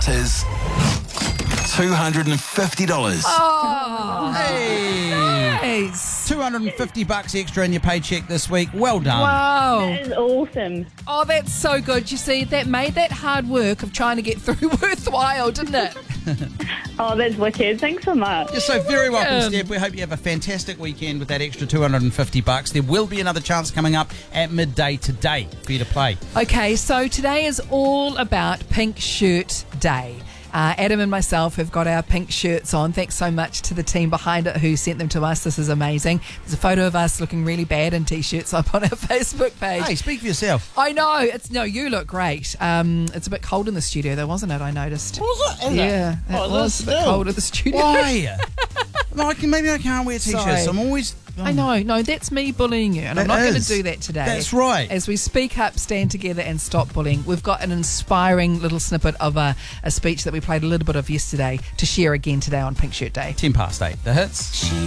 amount is $250. Hey! Nice. $250 extra in your paycheck this week. Well done. Wow. That is awesome. Oh, that's so good. You see, that made that hard work of trying to get through worthwhile, didn't it? Oh, that's wicked. Thanks so much. You're so very welcome, Steph. We hope you have a fantastic weekend with that extra $250. There will be another chance coming up at midday today for you to play. Okay, so today is all about Pink Shirt Day. Adam and myself have got our pink shirts on. Thanks so much to the team behind it who sent them to us. This is amazing. There's a photo of us looking really bad in T-shirts up on our Facebook page. Hey, speak for yourself. I know. You look great. It's a bit cold in the studio though, wasn't it? I noticed. Was it? Yeah, it was a bit cold in the studio. Why? Maybe I can't wear T-shirts. Sorry. I'm always... I know. No, that's me bullying you, and I'm not going to do that today. That's right. As we speak up, stand together, and stop bullying, we've got an inspiring little snippet of a speech that we played a little bit of yesterday to share again today on Pink Shirt Day. 8:10. The hits.